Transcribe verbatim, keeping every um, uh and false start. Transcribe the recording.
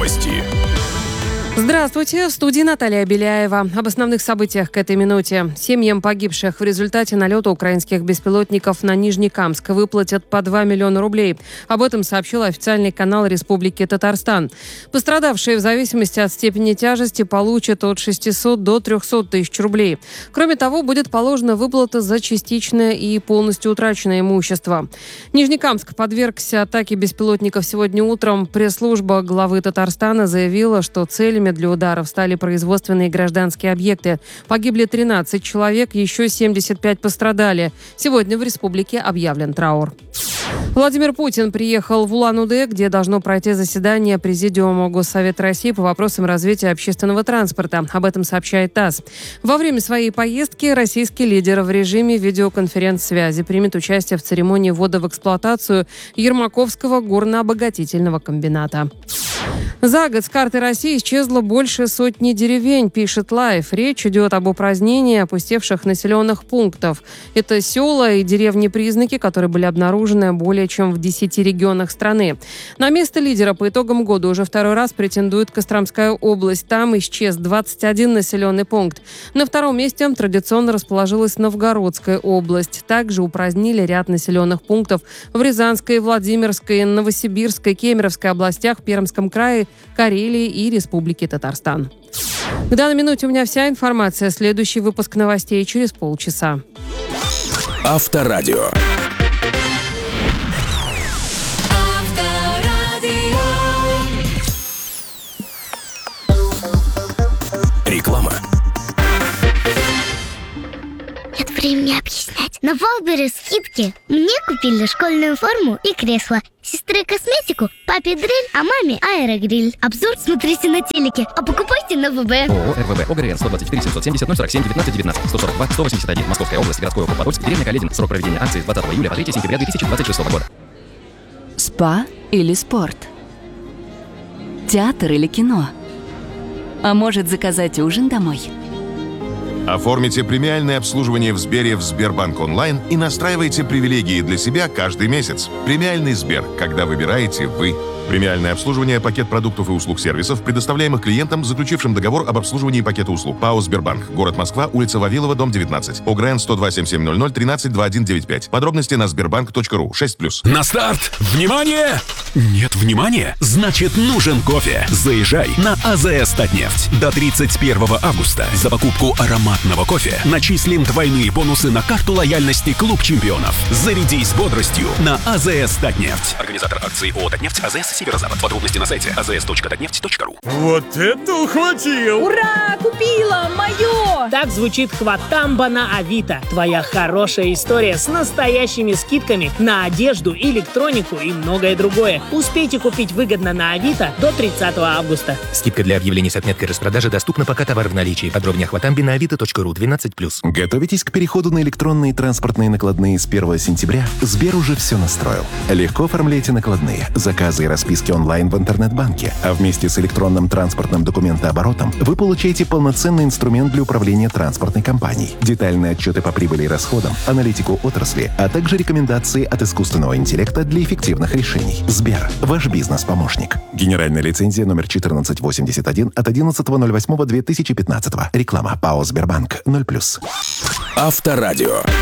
Новости. Здравствуйте, в студии Наталья Беляева. Об основных событиях к этой минуте. Семьям погибших в результате налета украинских беспилотников на Нижнекамск выплатят по два миллиона рублей. Об этом сообщил официальный канал Республики Татарстан. Пострадавшие в зависимости от степени тяжести получат от шестисот до трехсот тысяч рублей. Кроме того, будет положена выплата за частичное и полностью утраченное имущество. Нижнекамск подвергся атаке беспилотников сегодня утром. Пресс-служба главы Татарстана заявила, что целью для ударов стали производственные и гражданские объекты. Погибли тринадцать человек, еще семьдесят пять пострадали. Сегодня в республике объявлен траур. Владимир Путин приехал в Улан-Удэ, где должно пройти заседание Президиума Госсовета России по вопросам развития общественного транспорта. Об этом сообщает ТАСС. Во время своей поездки российский лидер в режиме видеоконференц-связи примет участие в церемонии ввода в эксплуатацию Ермаковского горно-обогатительного комбината. За год с карты России исчезло больше сотни деревень, пишет Лайф. Речь идет об упразднении опустевших населенных пунктов. Это села и деревни-признаки, которые были обнаружены более чем в десяти регионах страны. На место лидера по итогам года уже второй раз претендует Костромская область. Там исчез двадцать один населенный пункт. На втором месте традиционно расположилась Новгородская область. Также упразднили ряд населенных пунктов в Рязанской, Владимирской, Новосибирской, Кемеровской областях, Пермском крае, Карелии и Республике Татарстан. К данной минуте у меня вся информация. Следующий выпуск новостей через полчаса. Авторадио. Реклама. Нет времени объяснять. На Валберес скидки. Мне купили школьную форму и кресло. Сестре косметику, папе дрель, а маме аэрогриль. Обзор смотрите на телеке, а покупайте на ВБ. ООО РВВ ОГРН сто двадцать четыре семьсот семьдесят ноль сорок семь девятнадцать девятнадцать сто сорок два сто восемьдесят один Московская область, городской округ Подольск, деревня Каледин. Срок проведения акции с двадцатого июля по третьего сентября две тысячи двадцать шестого года. Спа или спорт? Театр или кино? А может, заказать ужин домой? Оформите премиальное обслуживание в Сбере в Сбербанк онлайн и настраивайте привилегии для себя каждый месяц. Премиальный Сбер, когда выбираете вы. Премиальное обслуживание, пакет продуктов и услуг сервисов, предоставляемых клиентам, заключившим договор об обслуживании пакета услуг. ПАО «Сбербанк». Город Москва, улица Вавилова, дом девятнадцать. ОГРН сто два семь семь ноль ноль тринадцать двадцать один девяносто пять. Подробности на сбербанк точка ру. шесть плюс. На старт! Внимание! Нет внимания? Значит, нужен кофе. Заезжай на АЗС Татнефть. До тридцать первого августа за покупку ароматного кофе начислим двойные бонусы на карту лояльности Клуб чемпионов. Зарядись бодростью на АЗС Татнефть. Организатор акции ООО «Татнефть», АЗС «Северо-Запад». Подробности на сайте а зэ эс точка татнефть точка ру. Вот это ухватил! Ура! Купила! Мое! Так звучит хватамба на Авито. Твоя хорошая история с настоящими скидками на одежду, электронику и многое другое. Успейте купить выгодно на Авито до тридцатого августа. Скидка для объявлений с отметкой распродажи доступна, пока товар в наличии. Подробнее о хватамбе на авито точка ру. двенадцать плюс. Готовитесь к переходу на электронные транспортные накладные с первого сентября? Сбер уже все настроил. Легко оформляйте накладные, заказы и расписки онлайн в интернет-банке, а вместе с электронным транспортным документооборотом вы получаете полноценный инструмент для управления транспортной компанией, детальные отчеты по прибыли и расходам, аналитику отрасли, а также рекомендации от искусственного интеллекта для эффективных решений. Сбер – ваш бизнес-помощник. Генеральная лицензия номер четырнадцать восемьдесят один от одиннадцатого ноль восьмого две тысячи пятнадцатого. Реклама ПАО «Сбербанк» ноль плюс. Авторадио.